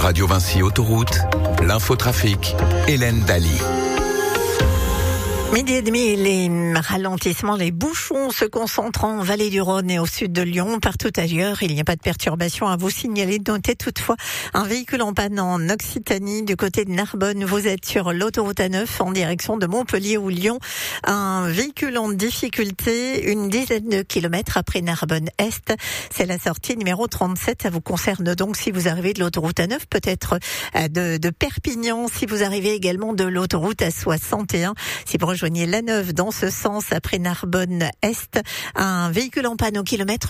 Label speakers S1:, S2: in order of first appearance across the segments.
S1: Radio Vinci Autoroute, l'infotrafic, Hélène Daly.
S2: Midi et demi, les ralentissements, les bouchons se concentrent en Vallée du Rhône et au sud de Lyon. Partout ailleurs, il n'y a pas de perturbation à vous signaler. Notez toutefois un véhicule en panne en Occitanie du côté de Narbonne. Vous êtes sur l'autoroute A9 en direction de Montpellier ou Lyon. Un véhicule en difficulté, une dizaine de kilomètres après Narbonne-Est. C'est la sortie numéro 37. Ça vous concerne donc si vous arrivez de l'autoroute A9, peut-être de Perpignan, si vous arrivez également de l'autoroute A61. Si vous rejoignez l'A9 dans ce sens après Narbonne-Est, un véhicule en panne au kilomètre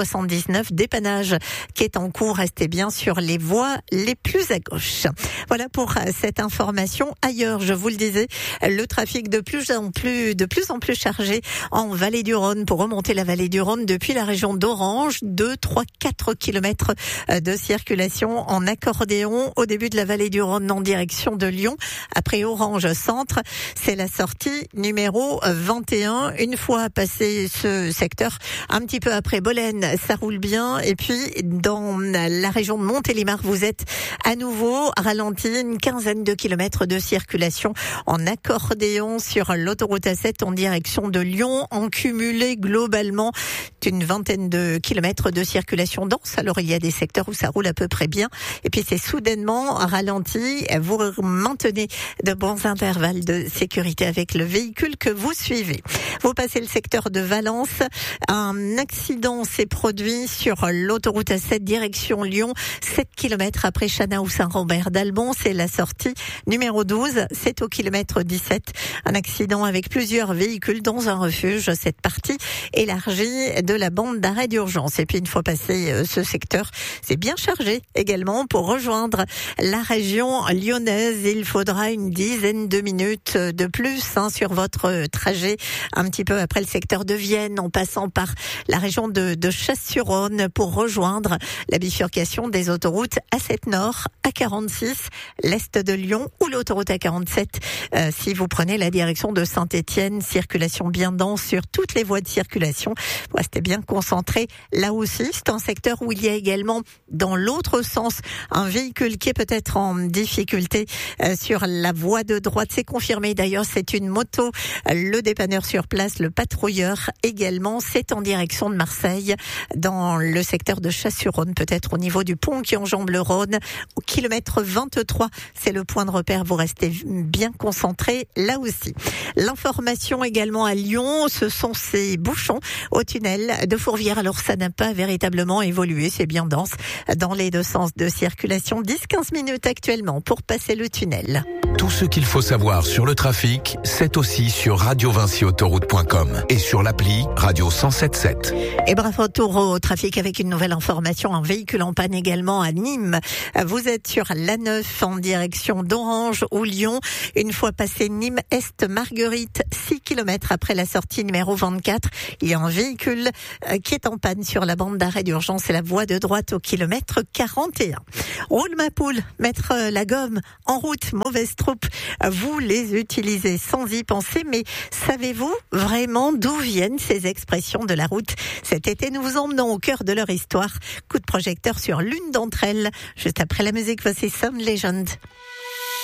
S2: 179, dépannage qui est en cours. Restez bien sur les voies les plus à gauche. Voilà pour cette information. Ailleurs, je vous le disais, le trafic de plus en plus chargé en Vallée du Rhône pour remonter la Vallée du Rhône depuis la région d'Orange. 2, 3, 4 kilomètres de circulation en accordéon au début de la Vallée du Rhône en direction de Lyon. Après Orange Centre, c'est la sortie numéro 21. Une fois passé ce secteur, un petit peu après Bolène, ça roule bien. Et puis, dans la région de Montélimar, vous êtes à nouveau ralenti. Une quinzaine de kilomètres de circulation en accordéon sur l'autoroute A7 en direction de Lyon. En cumulé, globalement, une vingtaine de kilomètres de circulation dense. Alors, il y a des secteurs où ça roule à peu près bien. Et puis, c'est soudainement ralenti. Vous maintenez de bons intervalles de sécurité avec le véhicule que vous suivez. Vous passez le secteur de Valence. Un accident s'est produit sur l'autoroute A7 direction Lyon. 7 kilomètres après Chana ou Saint-Robert d'Albon. C'est la sortie numéro 12. C'est au kilomètre 17. Un accident avec plusieurs véhicules dans un refuge. Cette partie élargie de la bande d'arrêt d'urgence. Et puis une fois passé ce secteur, c'est bien chargé également pour rejoindre la région lyonnaise. Il faudra une dizaine de minutes de plus sur votre trajet, un petit peu après le secteur de Vienne, en passant par la région de Chasse-sur-Rhône pour rejoindre la bifurcation des autoroutes A7 Nord, A46, l'Est de Lyon ou l'autoroute A47. Si vous prenez la direction de Saint-Étienne, circulation bien dense sur toutes les voies de circulation. Restez bien concentrés là aussi. C'est un secteur où il y a également, dans l'autre sens, un véhicule qui est peut-être en difficulté sur la voie de droite. C'est confirmé d'ailleurs, c'est une moto. Le dépanneur sur place, le patrouilleur également, c'est en direction de Marseille, dans le secteur de Chasse-sur-Rhône, peut-être au niveau du pont qui enjambe le Rhône. Au kilomètre 23, c'est le point de repère. Vous restez bien concentrés là aussi. L'information également à Lyon, ce sont ces bouchons au tunnel de Fourvière. Alors ça n'a pas véritablement évolué, c'est bien dense dans les deux sens de circulation. 10-15 minutes actuellement pour passer le tunnel.
S1: Tout ce qu'il faut savoir sur le trafic, c'est aussi sur radiovinciautoroute.com et sur l'appli Radio 107.7.
S2: Et bravo, retour au trafic avec une nouvelle information. Un véhicule en panne également à Nîmes. Vous êtes sur l'A9 en direction d'Orange ou Lyon. Une fois passé Nîmes-Est Marguerite, 6 kilomètres après la sortie numéro 24, il y a un véhicule qui est en panne sur la bande d'arrêt d'urgence et la voie de droite au kilomètre 41. Roule ma poule, mettre la gomme en route, mauvaise troupe. Vous les utilisez sans y penser, mais savez-vous vraiment d'où viennent ces expressions de la route? Cet été, nous vous emmenons au cœur de leur histoire. Coup de projecteur sur l'une d'entre elles. Juste après la musique, voici Some Legend.